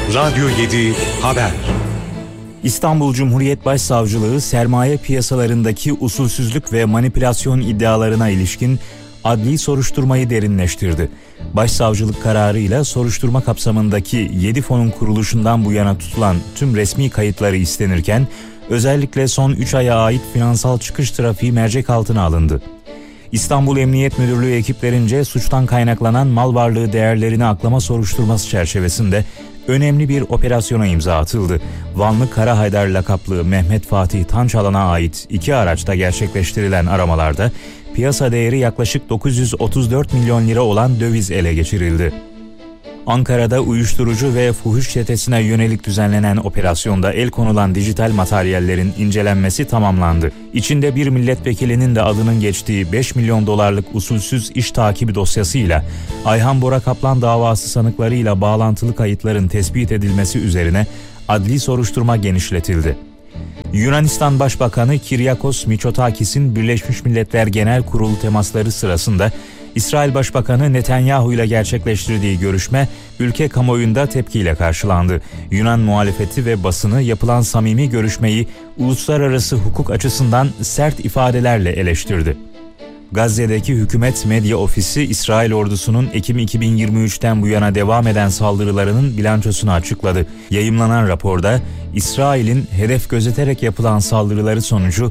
Radyo 7 Haber. İstanbul Cumhuriyet Başsavcılığı sermaye piyasalarındaki usulsüzlük ve manipülasyon iddialarına ilişkin adli soruşturmayı derinleştirdi. Başsavcılık kararıyla soruşturma kapsamındaki 7 fonun kuruluşundan bu yana tutulan tüm resmi kayıtları istenirken özellikle son 3 aya ait finansal çıkış trafiği mercek altına alındı. İstanbul Emniyet Müdürlüğü ekiplerince suçtan kaynaklanan mal varlığı değerlerini aklama soruşturması çerçevesinde önemli bir operasyona imza atıldı. Vanlı Kara Haydar lakaplı Mehmet Fatih Tançalan'a ait 2 araçta gerçekleştirilen aramalarda piyasa değeri yaklaşık 934 milyon lira olan döviz ele geçirildi. Ankara'da uyuşturucu ve fuhuş çetesine yönelik düzenlenen operasyonda el konulan dijital materyallerin incelenmesi tamamlandı. İçinde bir milletvekilinin de adının geçtiği 5 milyon dolarlık usulsüz iş takibi dosyasıyla Ayhan Bora Kaplan davası sanıklarıyla bağlantılı kayıtların tespit edilmesi üzerine adli soruşturma genişletildi. Yunanistan Başbakanı Kyriakos Mitsotakis'in Birleşmiş Milletler Genel Kurulu temasları sırasında İsrail Başbakanı Netanyahu ile gerçekleştirdiği görüşme ülke kamuoyunda tepkiyle karşılandı. Yunan muhalefeti ve basını yapılan samimi görüşmeyi uluslararası hukuk açısından sert ifadelerle eleştirdi. Gazze'deki hükümet medya ofisi İsrail ordusunun Ekim 2023'ten bu yana devam eden saldırılarının bilançosunu açıkladı. Yayımlanan raporda İsrail'in hedef gözeterek yapılan saldırıları sonucu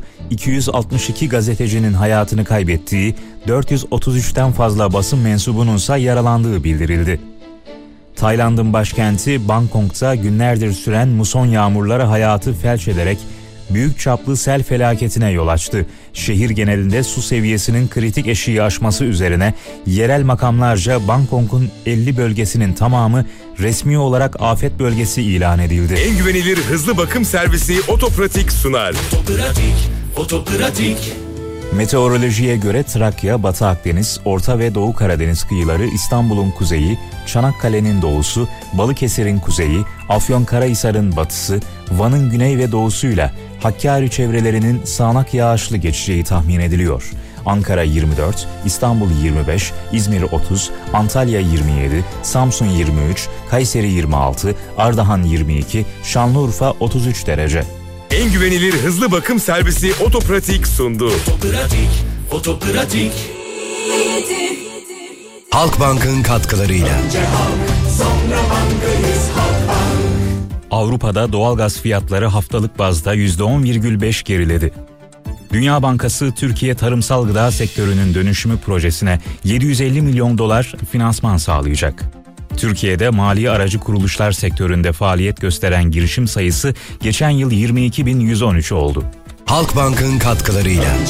262 gazetecinin hayatını kaybettiği, 433'ten fazla basın mensubununsa yaralandığı bildirildi. Tayland'ın başkenti Bangkok'ta günlerdir süren muson yağmurları hayatı felç ederek büyük çaplı sel felaketine yol açtı. Şehir genelinde su seviyesinin kritik eşiği aşması üzerine yerel makamlarca Bangkok'un 50 bölgesinin tamamı resmi olarak afet bölgesi ilan edildi. En güvenilir hızlı bakım servisi Otopratik sunar. Otopratik. Meteorolojiye göre Trakya, Batı Akdeniz, Orta ve Doğu Karadeniz kıyıları, İstanbul'un kuzeyi, Çanakkale'nin doğusu, Balıkesir'in kuzeyi, Afyonkarahisar'ın batısı, Van'ın güney ve doğusuyla Hakkari çevrelerinin sağanak yağışlı geçeceği tahmin ediliyor. Ankara 24, İstanbul 25, İzmir 30, Antalya 27, Samsun 23, Kayseri 26, Ardahan 22, Şanlıurfa 33 derece. En güvenilir hızlı bakım servisi Otopratik sundu. Otopratik. Halkbank'ın katkılarıyla. Avrupa'da doğalgaz fiyatları haftalık bazda %10,5 geriledi. Dünya Bankası Türkiye tarımsal gıda sektörünün dönüşümü projesine 750 milyon dolar finansman sağlayacak. Türkiye'de mali aracı kuruluşlar sektöründe faaliyet gösteren girişim sayısı geçen yıl 22.113 oldu. Halkbank'ın katkılarıyla.